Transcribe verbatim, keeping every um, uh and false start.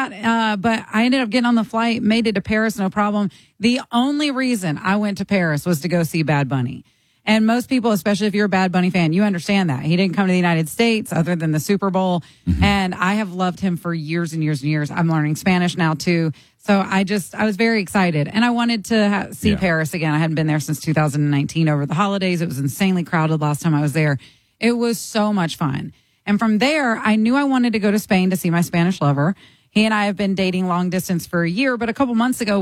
that. Uh, but I ended up getting on the flight, made it to Paris, no problem. The only reason I went to Paris was to go see Bad Bunny. And most people, especially if you're a Bad Bunny fan, you understand that. He didn't come to the United States other than the Super Bowl. Mm-hmm. And I have loved him for years and years and years. I'm learning Spanish now, too. So I just, I was very excited. And I wanted to ha- see yeah. Paris again. I hadn't been there since two thousand nineteen over the holidays. It was insanely crowded last time I was there. It was so much fun. And from there, I knew I wanted to go to Spain to see my Spanish lover. He and I have been dating long distance for a year, but a couple months ago,